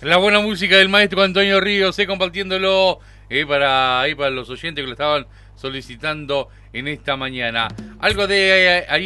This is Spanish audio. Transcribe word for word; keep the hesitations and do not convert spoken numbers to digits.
La buena música del maestro Antonio Ríos, eh, compartiéndolo eh, para, eh, para los oyentes que lo estaban solicitando en esta mañana. Algo de eh,